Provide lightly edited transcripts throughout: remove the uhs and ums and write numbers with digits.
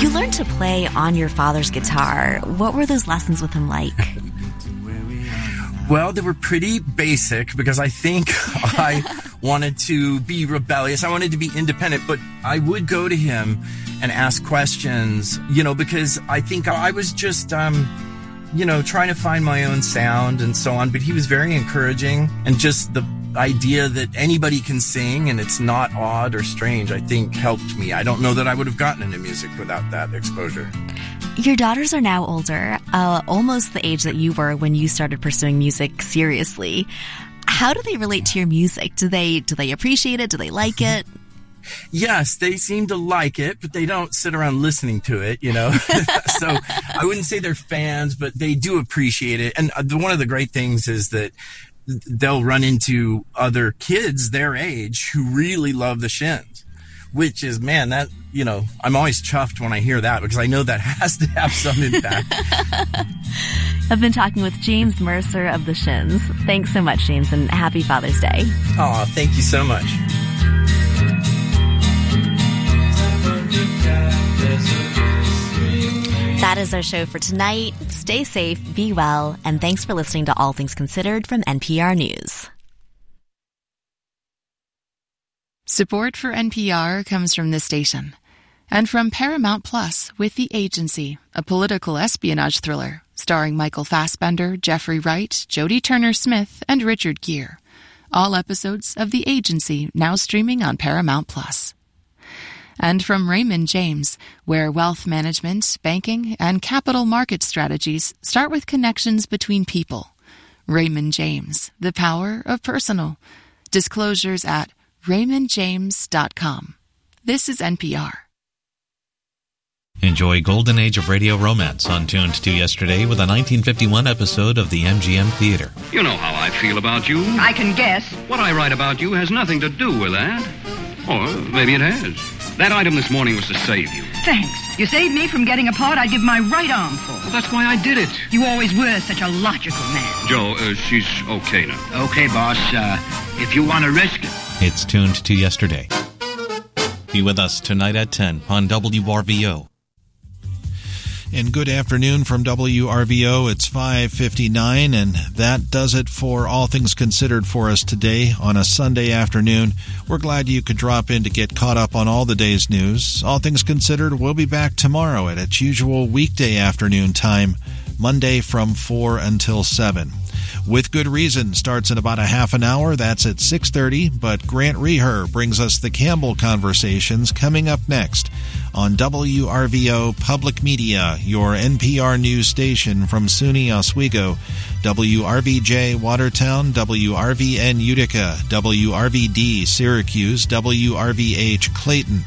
You learned to play on your father's guitar. What were those lessons with him like? Well, they were pretty basic because I think I wanted to be rebellious. I wanted to be independent, but I would go to him and ask questions, because I think I was just, trying to find my own sound and so on. But he was very encouraging, and just the idea that anybody can sing and it's not odd or strange, I think helped me. I don't know that I would have gotten into music without that exposure. Your daughters are now older, almost the age that you were when you started pursuing music seriously. How do they relate to your music? Do they appreciate it? Do they like it? Yes, they seem to like it, but they don't sit around listening to it, So I wouldn't say they're fans, but they do appreciate it. And one of the great things is that they'll run into other kids their age who really love the Shins, which is, man, that, I'm always chuffed when I hear that because I know that has to have some impact. I've been talking with James Mercer of the Shins. Thanks so much, James, and happy Father's Day. Oh, thank you so much. That is our show for tonight. Stay safe, be well, and thanks for listening to All Things Considered from NPR News. Support for NPR comes from this station and from Paramount Plus with The Agency, a political espionage thriller starring Michael Fassbender, Jeffrey Wright, Jodie Turner-Smith, and Richard Gere. All episodes of The Agency now streaming on Paramount Plus. And from Raymond James, where wealth management, banking, and capital market strategies start with connections between people. Raymond James, the power of personal. Disclosures at raymondjames.com. This is NPR. Enjoy Golden Age of Radio Romance on Tuned to Yesterday with a 1951 episode of the MGM Theater. You know how I feel about you. I can guess. What I write about you has nothing to do with that. Or maybe it has. That item this morning was to save you. Thanks. You saved me from getting a part I'd give my right arm for. Well, that's why I did it. You always were such a logical man. Joe, she's okay now. Okay, boss. If you want to risk it. It's Tuned to Yesterday. Be with us tonight at 10 on WRVO. And good afternoon from WRVO. It's 5:59, and that does it for All Things Considered for us today on a Sunday afternoon. We're glad you could drop in to get caught up on all the day's news. All Things Considered will be back tomorrow at its usual weekday afternoon time, Monday from 4 until 7. With Good Reason starts in about a half an hour. That's at 6:30, but Grant Reher brings us the Campbell Conversations coming up next on WRVO Public Media, your NPR news station from SUNY Oswego, WRVJ Watertown, WRVN Utica, WRVD Syracuse, WRVH Clayton,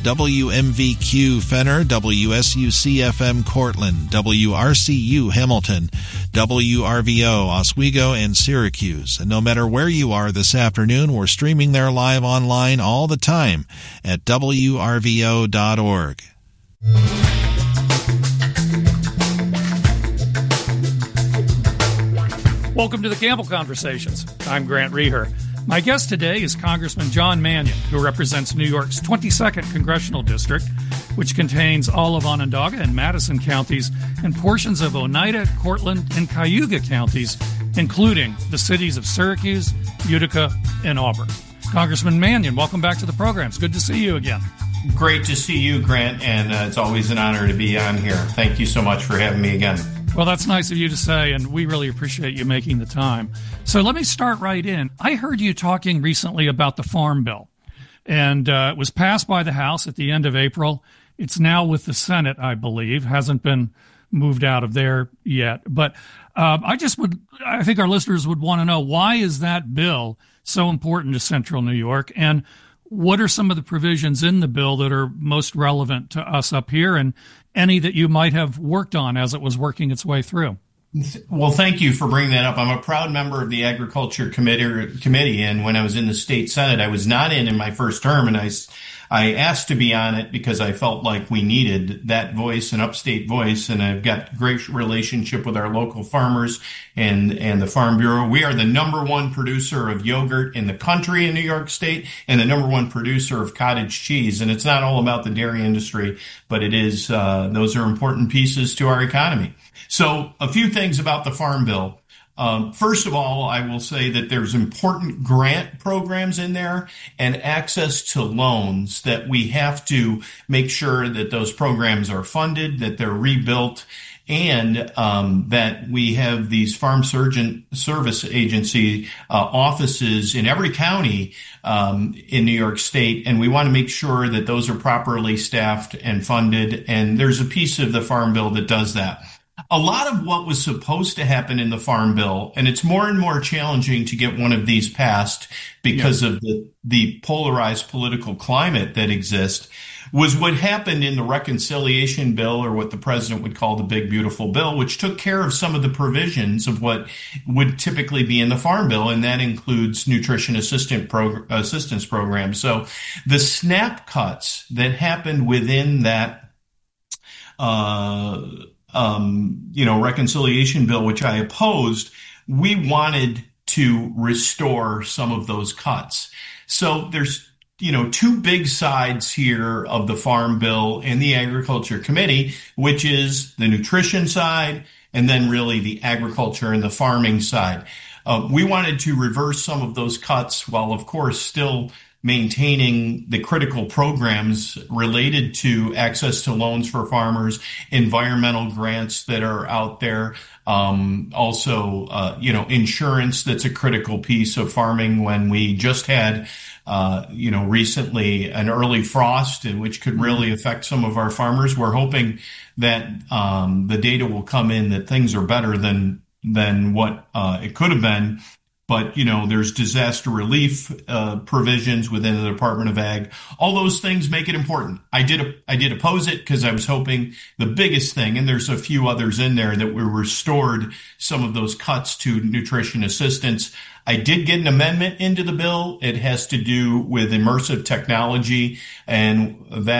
WMVQ Fenner, WSUC-FM Cortland, WRCU Hamilton, WRVO Oswego, and Syracuse. And no matter where you are this afternoon, we're streaming there live online all the time at WRVO.org. Welcome to the Campbell Conversations. I'm Grant Reher. My guest today is Congressman John Mannion, who represents New York's 22nd Congressional District, which contains all of Onondaga and Madison counties and portions of Oneida, Cortland, and Cayuga counties, including the cities of Syracuse, Utica, and Auburn. Congressman Mannion, welcome back to the program. It's good to see you again. Great to see you, Grant, and it's always an honor to be on here. Thank you so much for having me again. Well, that's nice of you to say, and we really appreciate you making the time. So let me start right in. I heard you talking recently about the Farm Bill, and it was passed by the House at the end of April. It's now with the Senate, I believe. Hasn't been moved out of there yet. But I think our listeners would want to know, why is that bill so important to Central New York? And what are some of the provisions in the bill that are most relevant to us up here, and any that you might have worked on as it was working its way through? Well, thank you for bringing that up. I'm a proud member of the Agriculture Committee, and when I was in the state Senate, I was not in my first term, and I asked to be on it because I felt like we needed that voice, an upstate voice, and I've got great relationship with our local farmers and the Farm Bureau. We are the number one producer of yogurt in the country in New York State and the number one producer of cottage cheese. And it's not all about the dairy industry, but it is, those are important pieces to our economy. So a few things about the Farm Bill. First of all, I will say that there's important grant programs in there and access to loans that we have to make sure that those programs are funded, that they're rebuilt, and that we have these Farm Service Agency offices in every county in New York State, and we want to make sure that those are properly staffed and funded, and there's a piece of the Farm Bill that does that. A lot of what was supposed to happen in the Farm Bill, and it's more and more challenging to get one of these passed because of the polarized political climate that exists, was what happened in the reconciliation bill, or what the president would call the big beautiful bill, which took care of some of the provisions of what would typically be in the Farm Bill, and that includes nutrition assistance programs. So the SNAP cuts that happened within that reconciliation bill, which I opposed, we wanted to restore some of those cuts. So there's, two big sides here of the Farm Bill and the Agriculture Committee, which is the nutrition side and then really the agriculture and the farming side. We wanted to reverse some of those cuts while, of course, still maintaining the critical programs related to access to loans for farmers, environmental grants that are out there, insurance that's a critical piece of farming. When we just had, recently an early frost, which could really affect some of our farmers, we're hoping that the data will come in that things are better than what it could have been. But, there's disaster relief provisions within the Department of Ag. All those things make it important. I did oppose it because I was hoping the biggest thing, and there's a few others in there, that we restored some of those cuts to nutrition assistance. I did get an amendment into the bill. It has to do with immersive technology, and that